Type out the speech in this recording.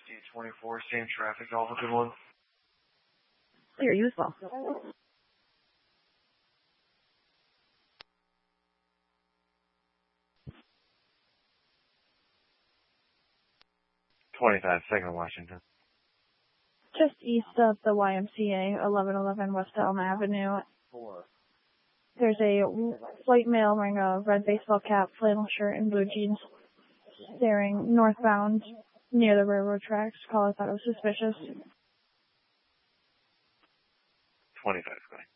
D24, same traffic, all the good ones. Clear, you as well. 25, 2nd Washington. Just east of the YMCA, 1111 West Elm Avenue. There's a white male wearing a red baseball cap, flannel shirt, and blue jeans staring northbound near the railroad tracks. Caller thought it was suspicious. 25, going.